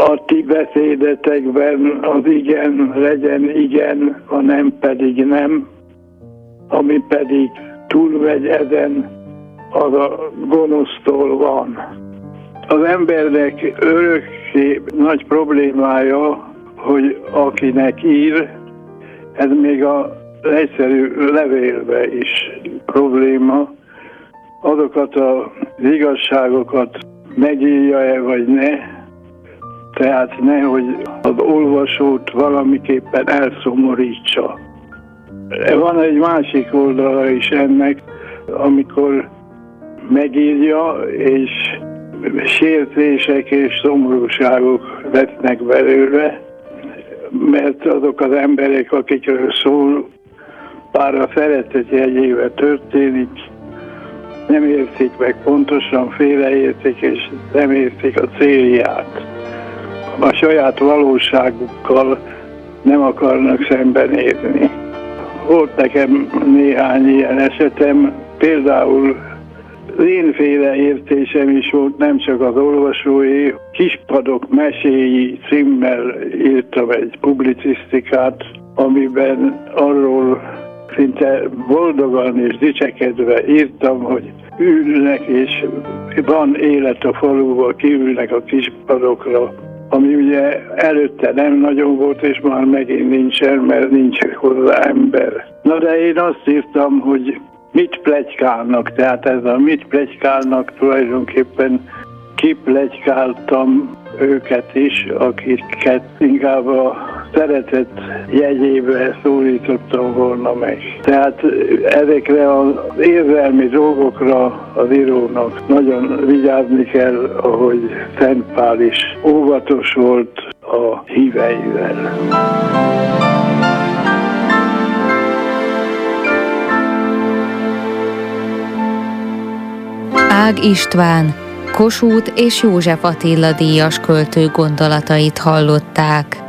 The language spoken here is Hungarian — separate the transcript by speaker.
Speaker 1: a ti beszédetekben az igen legyen igen, a nem pedig nem, ami pedig túlmegy ezen, az a gonosztól van. Az embernek örökké nagy problémája, hogy akinek ír, ez még az egyszerű levélbe is probléma, azokat az igazságokat megírja-e vagy ne, tehát nehogy az olvasót valamiképpen elszomorítsa. Van egy másik oldala is ennek, amikor megírja, és sértések és szomorúságok lesznek belőle, mert azok az emberek, akikről szól, bár a szeretet jegyével történik, nem értik meg pontosan, félreértik, és nem értik a célját. A saját valóságukkal nem akarnak szembenézni. Volt nekem néhány ilyen esetem, például az én félreértésem is volt, nem csak az olvasói. Kispadok meséi címmel írtam egy publicisztikát, amiben arról szinte boldogan és dicsekedve írtam, hogy ülnek és van élet a faluban, kiülnek a kispadokra, ami ugye előtte nem nagyon volt, és már megint nincsen, mert nincs hozzá ember. Na de én azt írtam, hogy mit pletykálnak, tehát ez a mit pletykálnak tulajdonképpen kipletykáltam őket is, akiket inkább a szeretet jegyébe szólítottam volna meg. Tehát ezekre az érzelmi dolgokra az írónak nagyon vigyázni kell, ahogy Szent Pál is óvatos volt a híveivel.
Speaker 2: Ág István, Kossuth és József Attila díjas költő gondolatait hallották.